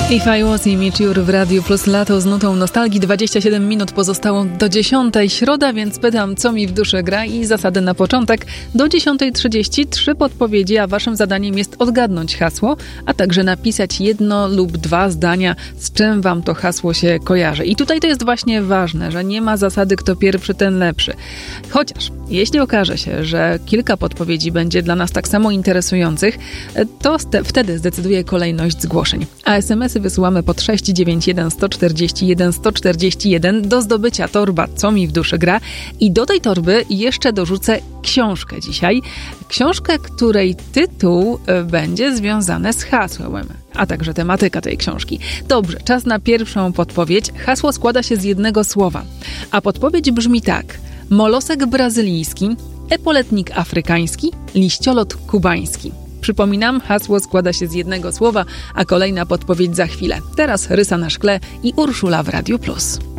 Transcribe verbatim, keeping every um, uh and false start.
If I Was Immature w Radiu Plus Lato z nutą nostalgii. dwadzieścia siedem minut pozostało do dziesiątej. Środa, więc pytam, co mi w duszy gra i zasady na początek. Do dziesiątej trzydzieści trzy podpowiedzi, a waszym zadaniem jest odgadnąć hasło, a także napisać jedno lub dwa zdania, z czym wam to hasło się kojarzy. I tutaj to jest właśnie ważne, że nie ma zasady kto pierwszy, ten lepszy. Chociaż jeśli okaże się, że kilka podpowiedzi będzie dla nas tak samo interesujących, to st- wtedy zdecyduje kolejność zgłoszeń. A es em esy wysyłamy pod sześć dziewięć jeden sto czterdzieści jeden sto czterdzieści jeden do zdobycia torba Co mi w duszy gra. I do tej torby jeszcze dorzucę książkę dzisiaj. Książkę, której tytuł będzie związany z hasłem, a także tematyka tej książki. Dobrze, czas na pierwszą podpowiedź. Hasło składa się z jednego słowa, a podpowiedź brzmi tak: molosek brazylijski, epoletnik afrykański, liściolot kubański. Przypominam, hasło składa się z jednego słowa, a kolejna podpowiedź za chwilę. Teraz Rysa na szkle i Urszula w Radiu Plus.